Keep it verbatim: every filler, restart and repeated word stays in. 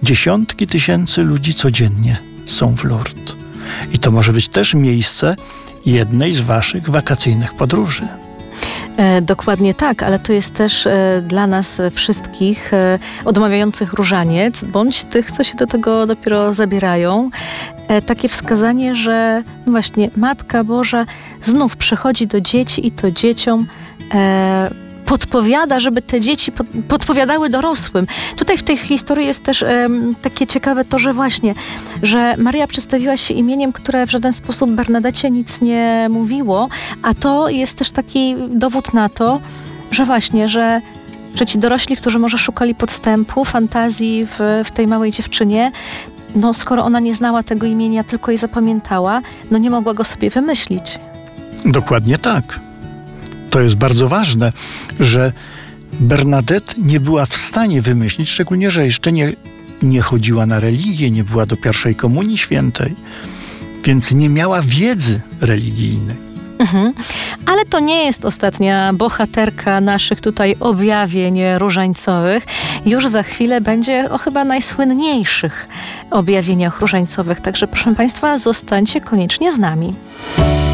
Dziesiątki tysięcy ludzi codziennie są w Lourdes. I to może być też miejsce jednej z waszych wakacyjnych podróży. E, dokładnie tak, ale to jest też e, dla nas wszystkich e, odmawiających różaniec, bądź tych, co się do tego dopiero zabierają, e, takie wskazanie, że no właśnie Matka Boża znów przychodzi do dzieci i to dzieciom e, podpowiada, żeby te dzieci pod, podpowiadały dorosłym. Tutaj w tej historii jest też um, takie ciekawe to, że właśnie, że Maryja przedstawiła się imieniem, które w żaden sposób Bernadecie nic nie mówiło, a to jest też taki dowód na to, że właśnie, że, że ci dorośli, którzy może szukali podstępu, fantazji w, w tej małej dziewczynie, no skoro ona nie znała tego imienia, tylko je zapamiętała, no nie mogła go sobie wymyślić. Dokładnie tak. To jest bardzo ważne, że Bernadette nie była w stanie wymyślić, szczególnie, że jeszcze nie, nie chodziła na religię, nie była do pierwszej komunii świętej, więc nie miała wiedzy religijnej. Mhm. Ale to nie jest ostatnia bohaterka naszych tutaj objawień różańcowych. Już za chwilę będzie o chyba najsłynniejszych objawieniach różańcowych. Także proszę Państwa, zostańcie koniecznie z nami.